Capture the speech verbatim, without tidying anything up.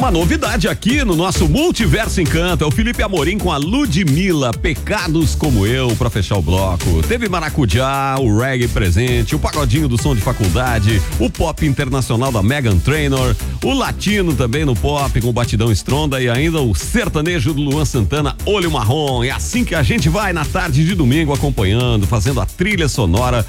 Uma novidade aqui no nosso Multiverso Encanto é o Felipe Amorim com a Ludmilla, Pecados Como Eu, pra fechar o bloco. Teve maracujá, o reggae presente, o pagodinho do som de faculdade, o pop internacional da Meghan Trainor, o latino também no pop com o batidão estronda e ainda o sertanejo do Luan Santana, Olho Marrom. É assim que a gente vai na tarde de domingo acompanhando, fazendo a trilha sonora